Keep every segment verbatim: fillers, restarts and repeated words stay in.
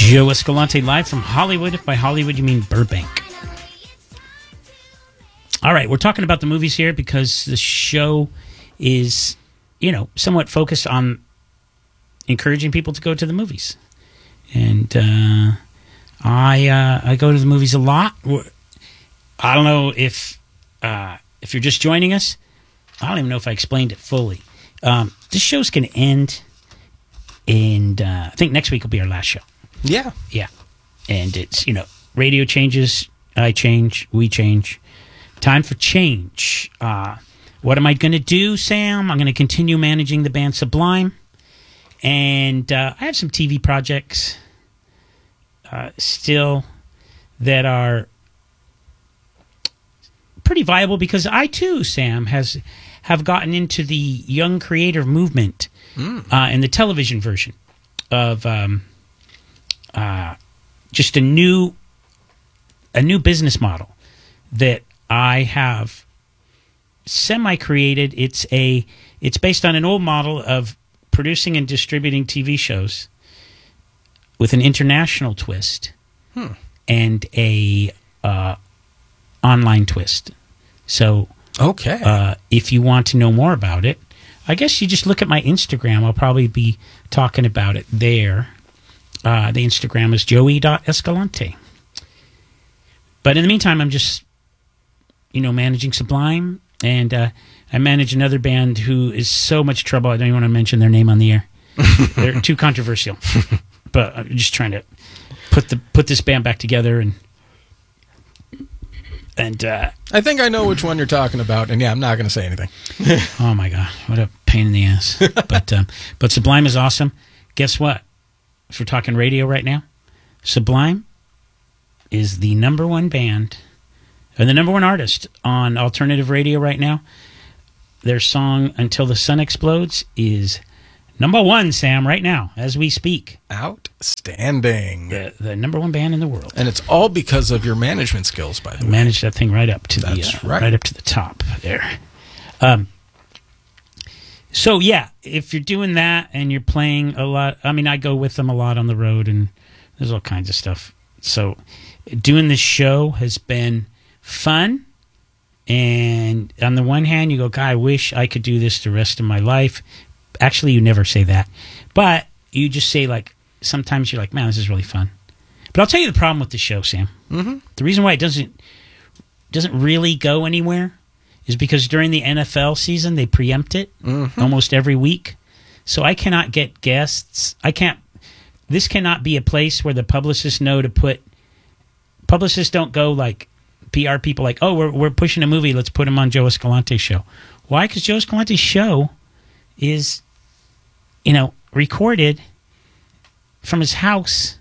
Joe Escalante live from Hollywood. If by Hollywood you mean Burbank. All right, we're talking about the movies here because the show is, you know, somewhat focused on encouraging people to go to the movies. And uh, I uh, I go to the movies a lot. I don't know if uh, if you're just joining us. I don't even know if I explained it fully. Um, this show's going to end, and uh, I think next week will be our last show. Yeah. Yeah. And it's, you know, radio changes, I change, we change. Time for change. Uh, what am I going to do, Sam? I'm going to continue managing the band Sublime. And uh, I have some T V projects uh, still that are pretty viable because I, too, Sam, has have gotten into the young creator movement mm. uh, in the television version of... Um, Uh, just a new, a new business model that I have semi-created. It's a, it's based on an old model of producing and distributing T V shows with an international twist hmm. and a uh, online twist. So, okay, uh, if you want to know more about it, I guess you just look at my Instagram. I'll probably be talking about it there. Uh, the Instagram is joey dot escalante. But in the meantime, I'm just, you know, managing Sublime. And uh, I manage another band who is so much trouble, I don't even want to mention their name on the air. They're too controversial. But I'm just trying to put the put this band back together. And, and uh, I think I know which one you're talking about. And yeah, I'm not going to say anything. Oh, my God. What a pain in the ass. But um, But Sublime is awesome. Guess what? If we're talking radio right now, Sublime is the number one band, or the number one artist on alternative radio right now. Their song, Until the Sun Explodes, is number one, Sam, right now, as we speak. Outstanding. The, the number one band in the world. And it's all because of your management skills, by the I way. managed that thing right up to That's the uh, right. right up to the top there. Um So, yeah, if you're doing that and you're playing a lot, I mean, I go with them a lot on the road and there's all kinds of stuff. So doing this show has been fun. And on the one hand, you go, God, I wish I could do this the rest of my life. Actually, you never say that. But you just say, like, sometimes you're like, man, this is really fun. But I'll tell you the problem with the show, Sam. Mm-hmm. The reason why it doesn't doesn't really go anywhere is because during the N F L season, they preempt it mm-hmm. almost every week. So I cannot get guests. I can't. This cannot be a place where the publicists know to put. Publicists don't go like P R people like, oh, we're we're pushing a movie. Let's put him on Joe Escalante's show. Why? Because Joe Escalante's show is, you know, recorded from his house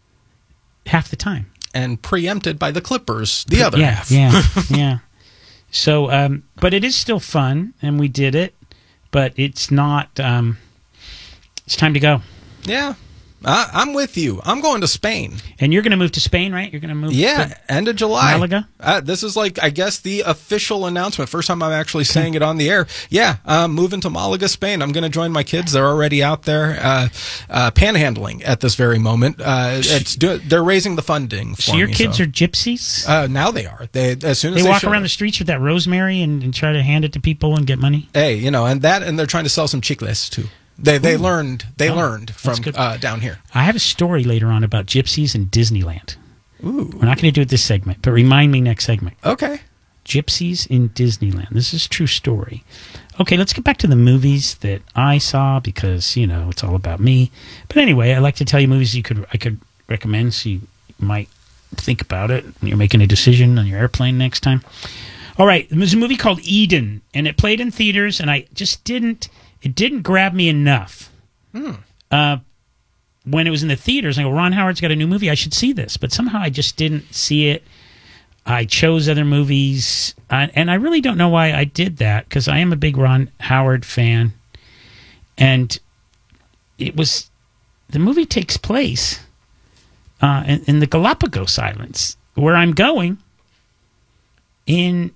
half the time and preempted by the Clippers the other yeah, half. Yeah, yeah. So, um, but it is still fun, and we did it, but it's not, um, it's time to go. Yeah, I, I'm with you. I'm going to Spain. And you're going to move to Spain, right? You're going to move Yeah, to end of July. Malaga? Uh, this is like, I guess, the official announcement. First time I'm actually saying it on the air. Yeah, I'm moving to Malaga, Spain. I'm going to join my kids. They're already out there uh, uh, panhandling at this very moment. Uh, it's do, They're raising the funding for So your me, kids so. are gypsies? Uh, now they are. They as soon as they, they walk show around up. the streets with that rosemary and, and try to hand it to people and get money? Hey, you know, and that, and they're trying to sell some chicles too. They they Ooh. learned they oh, learned from uh, down here. I have a story later on about gypsies in Disneyland. Ooh. We're not going to do it this segment, but remind me next segment. Okay. Gypsies in Disneyland. This is a true story. Okay, let's get back to the movies that I saw because, you know, it's all about me. But anyway, I like to tell you movies you could I could recommend so you might think about it when you're making a decision on your airplane next time. All right, there's a movie called Eden, and it played in theaters, and I just didn't, it didn't grab me enough. Hmm. Uh, when it was in the theaters, I go, Ron Howard's got a new movie, I should see this. But somehow I just didn't see it. I chose other movies, uh, and I really don't know why I did that, because I am a big Ron Howard fan. And it was, the movie takes place uh, in, in the Galapagos Islands, where I'm going in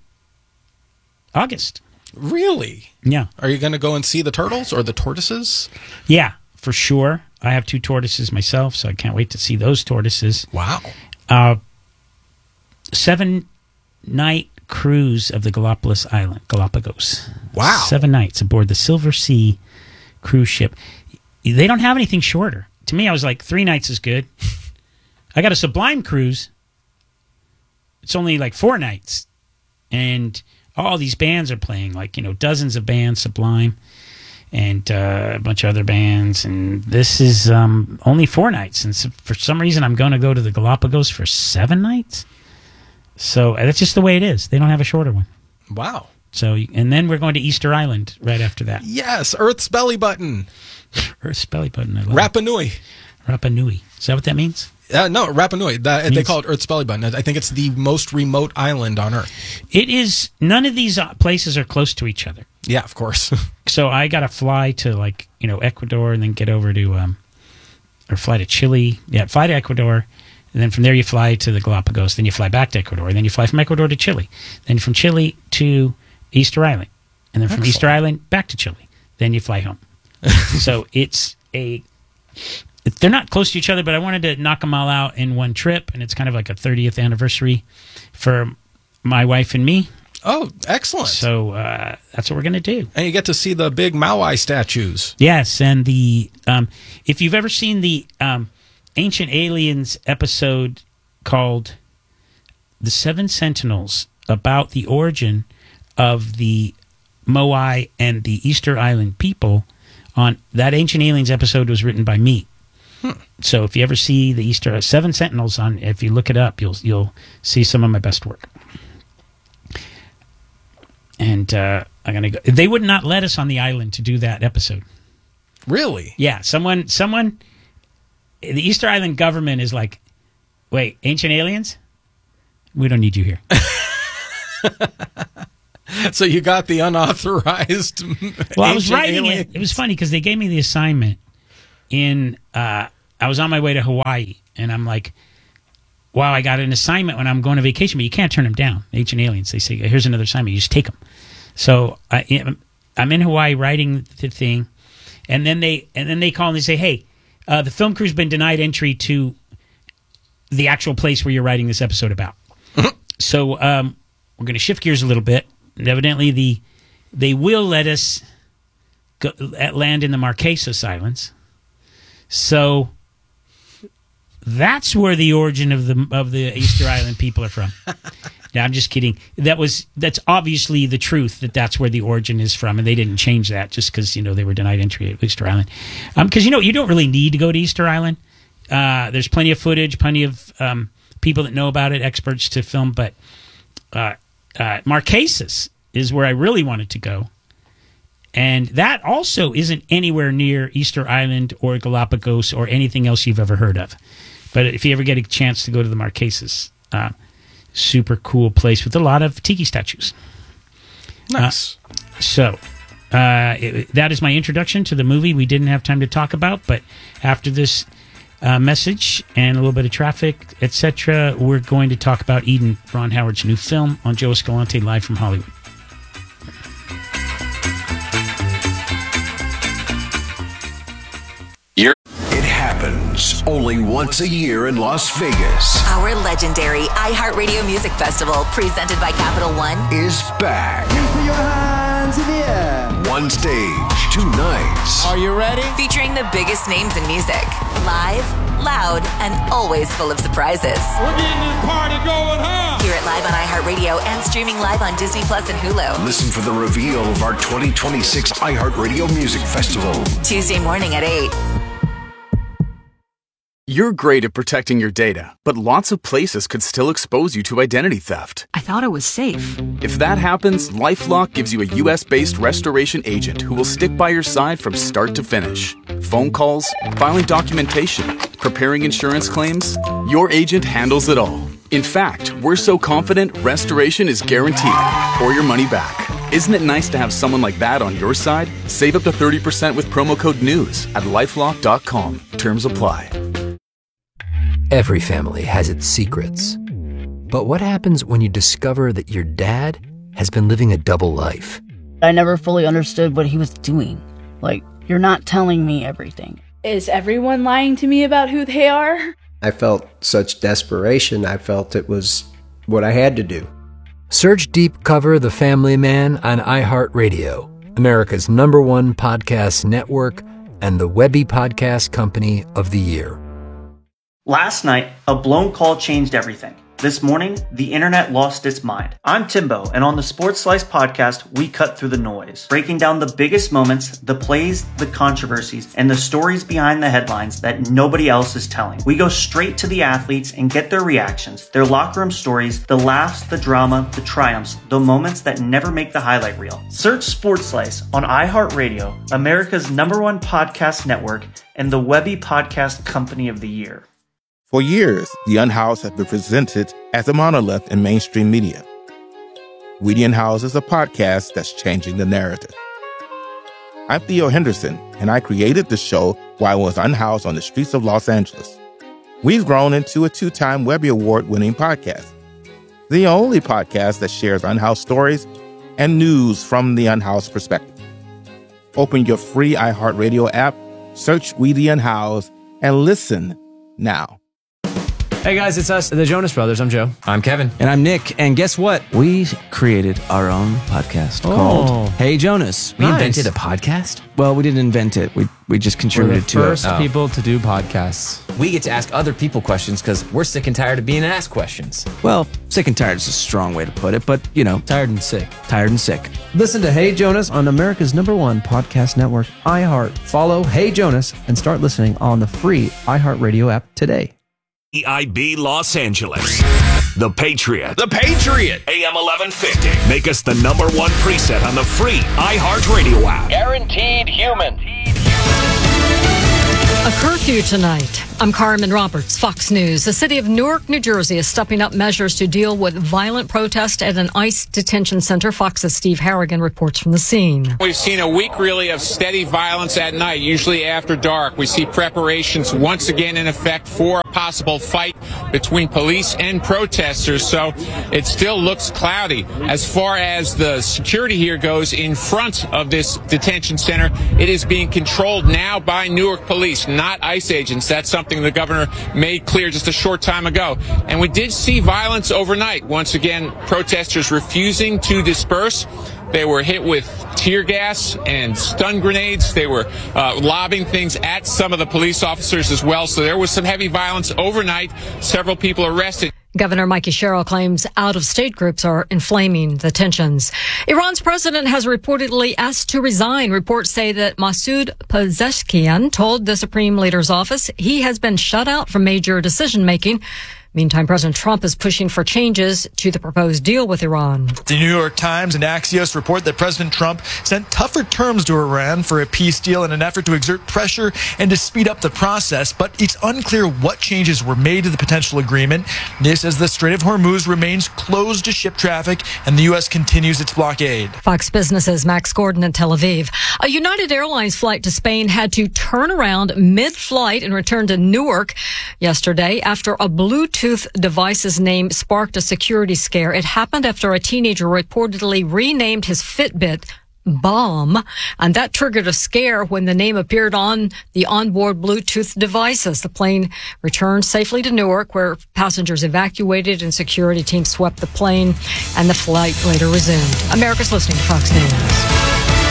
August. Really? Yeah. Are you going to go and see the turtles or the tortoises? Yeah, for sure. I have two tortoises myself, so I can't wait to see those tortoises. Wow. Uh, seven night cruise of the Galapagos Island, Galapagos. Wow. Seven nights aboard the Silver Sea cruise ship. They don't have anything shorter. To me, I was like, three nights is good. I got a Sublime cruise. It's only like four nights. And all these bands are playing, like, you know, dozens of bands, Sublime, and uh, a bunch of other bands. And this is um, only four nights. And so for some reason, I'm going to go to the Galapagos for seven nights. So that's just the way it is. They don't have a shorter one. Wow. So, and then we're going to Easter Island right after that. Yes, Earth's belly button. Earth's belly button. I love Rapa Nui. Rapa Nui. Is that what that means? Uh, no, Rapa Nui. That, Means- they call it Earth's belly button. I think it's the most remote island on Earth. It is. None of these uh, places are close to each other. Yeah, of course. So I got to fly to, like, you know, Ecuador and then get over to, um, or fly to Chile. Yeah, fly to Ecuador. And then from there you fly to the Galapagos. Then you fly back to Ecuador. And then you fly from Ecuador to Chile. Then from Chile to Easter Island. And then from Excellent. Easter Island back to Chile. Then you fly home. So it's a... They're not close to each other, but I wanted to knock them all out in one trip. And it's kind of like a thirtieth anniversary for my wife and me. Oh, excellent. So uh, that's what we're going to do. And you get to see the big Maui statues. Yes, and the um, if you've ever seen the um, Ancient Aliens episode called The Seven Sentinels, about the origin of the Moai and the Easter Island people, on that Ancient Aliens episode was written by me. Hmm. So if you ever see the Easter Seven Sentinels on, if you look it up, you'll you'll see some of my best work. And uh, I'm gonna go. They would not let us on the island to do that episode. Really? Yeah, someone, someone, the Easter Island government is like, wait, Ancient Aliens? We don't need you here. So you got the unauthorized. Well, I was Ancient writing Aliens. it. It was funny because they gave me the assignment in. Uh, I was on my way to Hawaii, and I'm like, wow, I got an assignment when I'm going on vacation, but you can't turn them down. Ancient Aliens. They say, here's another assignment. You just take them. So I, I'm in Hawaii writing the thing, and then they and then they call and they say, hey, uh, the film crew's been denied entry to the actual place where you're writing this episode about. So um, we're going to shift gears a little bit. And evidently, the they will let us go, land in the Marquesas Islands. So that's where the origin of the of the Easter Island people are from. No, I'm just kidding. That was that's obviously the truth, that that's where the origin is from, and they didn't change that just because, you know, they were denied entry at Easter Island. Um, because, you know, you don't really need to go to Easter Island. Uh, there's plenty of footage, plenty of um, people that know about it, experts to film. But uh, uh, Marquesas is where I really wanted to go, and that also isn't anywhere near Easter Island or Galapagos or anything else you've ever heard of. But if you ever get a chance to go to the Marquesas, uh, super cool place with a lot of tiki statues. Nice. Uh, so uh, it, that is my introduction to the movie we didn't have time to talk about, but after this uh, message and a little bit of traffic, et cetera, we're going to talk about Eden, Ron Howard's new film, on Joe Escalante, live from Hollywood. Only once a year in Las Vegas. Our legendary iHeartRadio Music Festival, presented by Capital One, is back. Put your hands in the air. One stage, two nights. Are you ready? featuring the biggest names in music. Live, loud, and always full of surprises. We're getting this party going, huh? Hear it live on iHeartRadio and streaming live on Disney Plus and Hulu. Listen for the reveal of our twenty twenty-six iHeartRadio Music Festival. Tuesday morning at eight. You're great at protecting your data, but lots of places could still expose you to identity theft. I thought it was safe. If that happens, LifeLock gives you a U S-based restoration agent who will stick by your side from start to finish. Phone calls, filing documentation, preparing insurance claims, your agent handles it all. In fact, we're so confident restoration is guaranteed or your money back. Isn't it nice to have someone like that on your side? Save up to thirty percent with promo code NEWS at lifelock dot com. Terms apply. Every family has its secrets. But what happens when you discover that your dad has been living a double life? I never fully understood what he was doing. Like, you're not telling me everything. is everyone lying to me about who they are? I felt such desperation. I felt it was what I had to do. Search Deep Cover The Family Man on iHeartRadio, America's number one podcast network and the Webby Podcast Company of the Year. Last night, a blown call changed everything. This morning, the internet lost its mind. I'm Timbo, and on the Sports Slice podcast, we cut through the noise, breaking down the biggest moments, the plays, the controversies, and the stories behind the headlines that nobody else is telling. We go straight to the athletes and get their reactions, their locker room stories, the laughs, the drama, the triumphs, the moments that never make the highlight reel. Search Sports Slice on iHeartRadio, America's number one podcast network, and the Webby Podcast Company of the Year. For years, The Unhoused has been presented as a monolith in mainstream media. We The Unhoused is a podcast that's changing the narrative. I'm Theo Henderson, and I created the show while I was unhoused on the streets of Los Angeles. We've grown into a two-time Webby Award-winning podcast, the only podcast that shares unhoused stories and news from the unhoused perspective. Open your free iHeartRadio app, search We The Unhoused, and listen now. Hey guys, it's us, the Jonas Brothers. I'm Joe. I'm Kevin. And I'm Nick. And guess what? We created our own podcast oh. called Hey Jonas. We nice. invented a podcast? Well, we didn't invent it. We we just contributed to it. We're the first people to do podcasts. We get to ask other people questions because we're sick and tired of being asked questions. Well, sick and tired is a strong way to put it, but, you know. Tired and sick. Tired and sick. Listen to Hey Jonas on America's number one podcast network, iHeart. Follow Hey Jonas and start listening on the free iHeartRadio app today. E I B Los Angeles. The Patriot. The Patriot. A M eleven fifty. Make us the number one preset on the free iHeartRadio app. Guaranteed human. A curfew tonight. I'm Carmen Roberts, Fox News. The city of Newark, New Jersey is stepping up measures to deal with violent protest at an ICE detention center. Fox's Steve Harrigan reports from the scene. We've seen a week, really, of steady violence at night, usually after dark. We see preparations once again in effect for a possible fight between police and protesters, so it still looks cloudy. As far as the security here goes in front of this detention center, it is being controlled now by Newark police, not ICE agents. That's something the governor made clear just a short time ago. And we did see violence overnight. Once again, protesters refusing to disperse. They were hit with tear gas and stun grenades. They were uh, lobbing things at some of the police officers as well. So there was some heavy violence overnight. Several people arrested. Governor Mikey Sherrill claims out-of-state groups are inflaming the tensions. Iran's president has reportedly asked to resign. Reports say that Masoud Pezeshkian told the Supreme Leader's office he has been shut out from major decision-making. Meantime, President Trump is pushing for changes to the proposed deal with Iran. The New York Times and Axios report that President Trump sent tougher terms to Iran for a peace deal in an effort to exert pressure and to speed up the process, but it's unclear what changes were made to the potential agreement. This as the Strait of Hormuz remains closed to ship traffic and the U S continues its blockade. Fox Business's Max Gordon in Tel Aviv. A United Airlines flight to Spain had to turn around mid-flight and return to Newark yesterday after a Bluetooth device's name sparked a security scare. It happened after a teenager reportedly renamed his Fitbit Bomb, and that triggered a scare when the name appeared on the onboard Bluetooth devices. The plane returned safely to Newark, where passengers evacuated and security teams swept the plane, and the flight later resumed. America's listening to Fox News.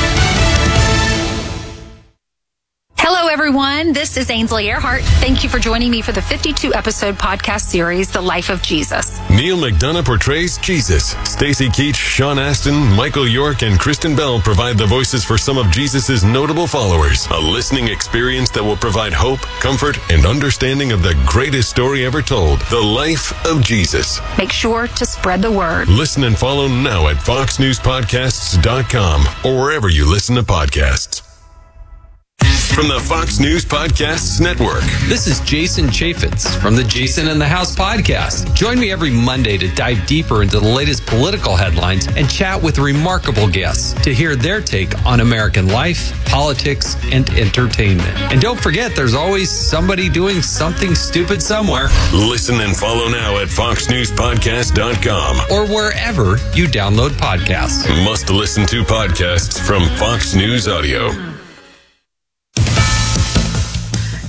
Hello, everyone. This is Ainsley Earhart. Thank you for joining me for the fifty-two episode podcast series, The Life of Jesus. Neil McDonough portrays Jesus. Stacey Keach, Sean Astin, Michael York, and Kristen Bell provide the voices for some of Jesus' notable followers. A listening experience that will provide hope, comfort, and understanding of the greatest story ever told, The Life of Jesus. Make sure to spread the word. Listen and follow now at fox news podcasts dot com or wherever you listen to podcasts. From the Fox News Podcasts Network. This is Jason Chaffetz from the Jason in the House podcast. Join me every Monday to dive deeper into the latest political headlines and chat with remarkable guests to hear their take on American life, politics, and entertainment. And don't forget, there's always somebody doing something stupid somewhere. Listen and follow now at fox news podcast dot com or wherever you download podcasts. Must listen to podcasts from Fox News Audio.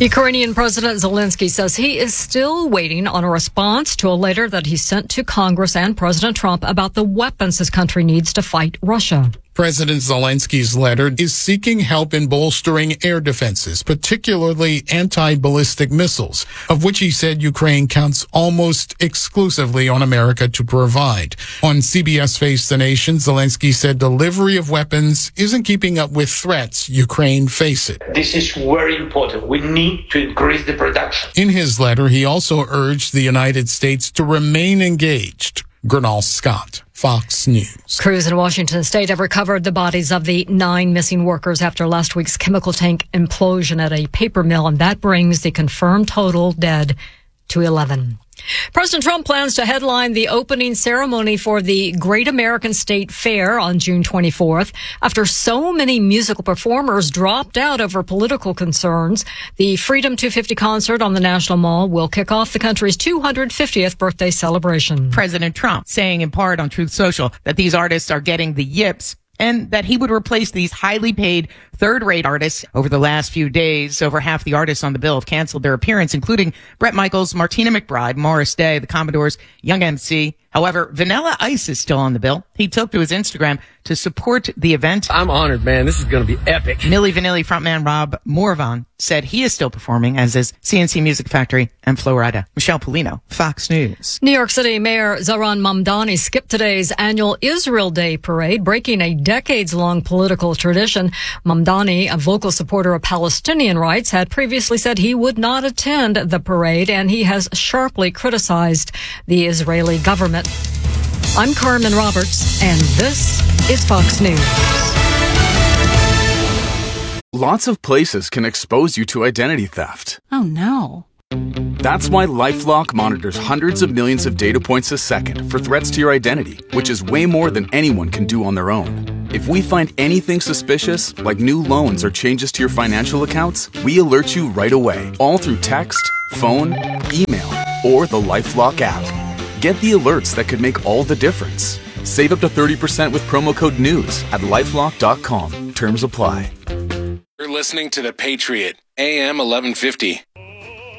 Ukrainian President Zelensky says he is still waiting on a response to a letter that he sent to Congress and President Trump about the weapons his country needs to fight Russia. President Zelensky's letter is seeking help in bolstering air defenses, particularly anti-ballistic missiles, of which he said Ukraine counts almost exclusively on America to provide. On C B S Face the Nation, Zelensky said delivery of weapons isn't keeping up with threats Ukraine faces. This is very important. We need to increase the production. In his letter, he also urged the United States to remain engaged. Gernal Scott, Fox News. Crews in Washington state have recovered the bodies of the nine missing workers after last week's chemical tank implosion at a paper mill, and that brings the confirmed total dead to eleven. President Trump plans to headline the opening ceremony for the Great American State Fair on June twenty-fourth. After so many musical performers dropped out over political concerns, the Freedom two fifty concert on the National Mall will kick off the country's two hundred fiftieth birthday celebration. President Trump saying in part on Truth Social that these artists are getting the yips and that he would replace these highly paid third-rate artists. Over the last few days, over half the artists on the bill have canceled their appearance, including Bret Michaels, Martina McBride, Morris Day, the Commodores, Young M C. However, Vanilla Ice is still on the bill. He took to his Instagram to support the event. I'm honored, man. This is going to be epic. Milli Vanilli frontman Rob Morvan said he is still performing, as is C N C Music Factory and Flo Rida. Michelle Polino, Fox News. New York City Mayor Zohran Mamdani skipped today's annual Israel Day parade, breaking a decades-long political tradition. Mamdani, a vocal supporter of Palestinian rights, had previously said he would not attend the parade, and he has sharply criticized the Israeli government. I'm Carmen Roberts, and this is Fox News. Lots of places can expose you to identity theft. Oh, no. That's why LifeLock monitors hundreds of millions of data points a second for threats to your identity, which is way more than anyone can do on their own. If we find anything suspicious, like new loans or changes to your financial accounts, we alert you right away, all through text, phone, email, or the LifeLock app. Get the alerts that could make all the difference. Save up to thirty percent with promo code NEWS at lifelock dot com. Terms apply. You're listening to The Patriot, A M eleven fifty.